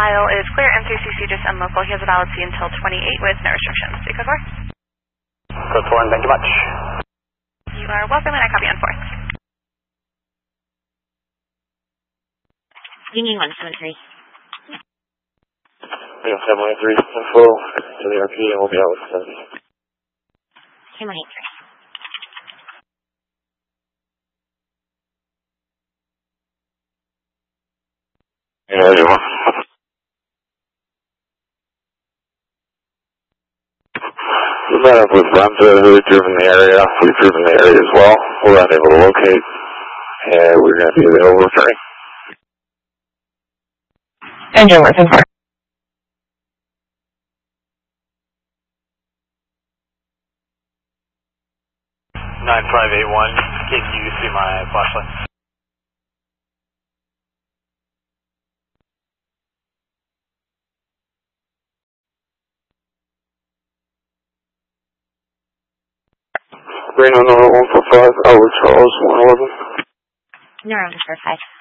file is clear, M3CC, just unlocal. He has a valid C until 28 with no restrictions. See code 4? Code 4, and thank you much. You are welcome, and I copy on 4. Union 173. We have 713 info to the RP, and we'll be out with 70. 183. Yeah, you are. We met up with Ramza, who had driven the area. We've driven the area as well. We're unable to locate, and we're going to be available returning. Engine working for. 9581, can you see my flashlight? Reno 145, Charles 111. No, 145.